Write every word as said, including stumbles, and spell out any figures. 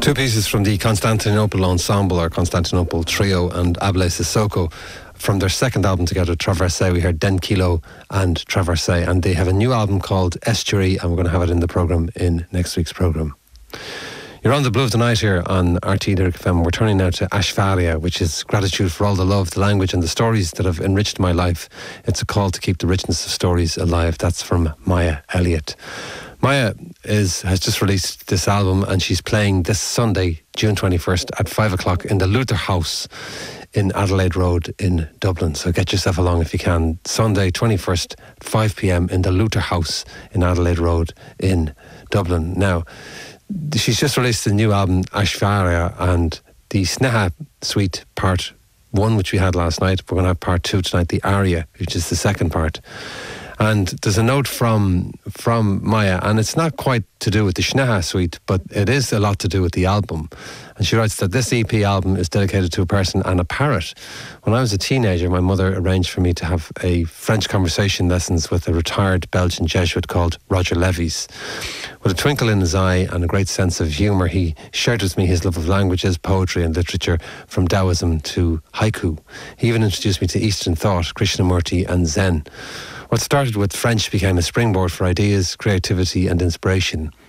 Two pieces from the Constantinople Ensemble, or Constantinople Trio, and Ablaye Sissoko from their second album together, Traversée. We heard Den Kilo and Traversée, and they have a new album called Estuary, and we're going to have it in the programme in next week's programme. You're on the Blue of the Night here on R T Lyric F M. We're turning now to Ashfaria, which is gratitude for all the love, the language and the stories that have enriched my life. It's a call to keep the richness of stories alive. That's from Maya Elliott. Maya is has just released this album, and she's playing this Sunday, June twenty-first at five o'clock in the Luther House in Adelaide Road in Dublin. So get yourself along if you can. Sunday twenty-first at five p.m. in the Luther House in Adelaide Road in Dublin. Now, she's just released a new album, Ashfaria, and the Sneha Suite Part one, which we had last night. We're going to have Part two tonight, the Aria, which is the second part. And there's a note from from Maya, and it's not quite to do with the Sneha Suite, but it is a lot to do with the album. And she writes that this E P album is dedicated to a person and a parrot. When I was a teenager, my mother arranged for me to have a French conversation lessons with a retired Belgian Jesuit called Roger Levies. With a twinkle in his eye and a great sense of humour, he shared with me his love of languages, poetry and literature, from Taoism to haiku. He even introduced me to Eastern thought, Krishnamurti and Zen. What started with French became a springboard for ideas, creativity and inspiration.